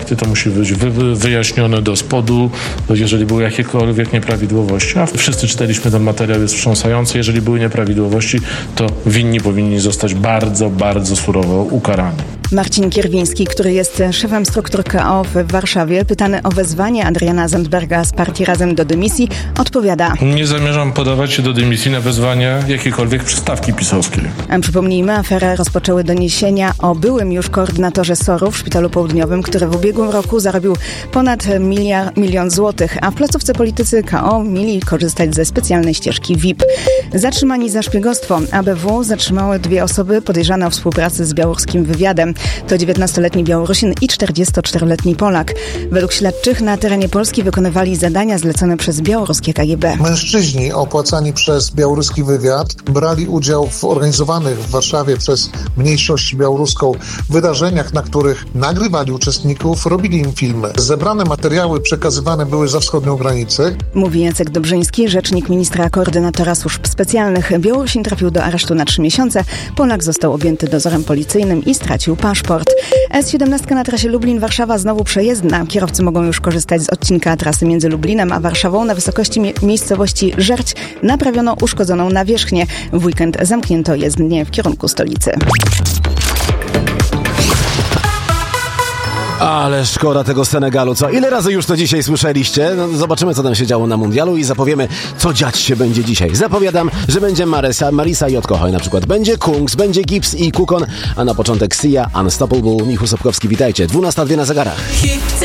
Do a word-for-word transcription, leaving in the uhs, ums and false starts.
fakty, to musi być wy, wy, wyjaśnione do spodu, jeżeli były jakiekolwiek nieprawidłowości. A wszyscy czytaliśmy ten materiał, jest wstrząsający. Jeżeli były nieprawidłowości, to winni powinni zostać bardzo, bardzo surowo ukarani. Marcin Kierwiński, który jest szefem struktur K O w Warszawie, pytany o wezwanie Adriana Zandberga z partii Razem do dymisji, odpowiada: Nie zamierzam podawać się do dymisji na wezwanie jakiejkolwiek przystawki pisowskiej. Przypomnijmy, aferę rozpoczęły doniesienia o byłym już koordynatorze S O R-u w Szpitalu Południowym, który w ubiegłym roku zarobił ponad miliar, milion złotych, a w placówce politycy K O mieli korzystać ze specjalnej ścieżki V I P. Zatrzymani za szpiegostwo. A B W zatrzymały dwie osoby podejrzane o współpracę z białoruskim wywiadem. To dziewiętnastoletni Białorusin i czterdziestoczteroletni Polak. Według śledczych na terenie Polski wykonywali zadania zlecone przez białoruskie K G B. Mężczyźni opłacani przez białoruski wywiad brali udział w organizowanych w Warszawie przez mniejszość białoruską wydarzeniach, na których nagrywali uczestników, robili im filmy. Zebrane materiały przekazywane były za wschodnią granicę. Mówi Jacek Dobrzyński, rzecznik ministra koordynatora służb specjalnych. Białorusin trafił do aresztu na trzy miesiące. Polak został objęty dozorem policyjnym i stracił paszport. S siedemnaście na trasie Lublin-Warszawa znowu przejezdna. Kierowcy mogą już korzystać z odcinka trasy między Lublinem a Warszawą na wysokości mie- miejscowości Żerć. Naprawiono uszkodzoną nawierzchnię. W weekend zamknięto jezdnię w kierunku stolicy. Ale szkoda tego Senegalu, co? Ile razy już to dzisiaj słyszeliście? No, zobaczymy, co tam się działo na mundialu i zapowiemy, co dziać się będzie dzisiaj. Zapowiadam, że będzie Marisa, Marisa i Otkochoj na przykład. Będzie Kungs, będzie Gibbs i Kukon, a na początek Sia, Unstoppable. Michał Sobkowski, witajcie. dwunasta dwie na zegarach.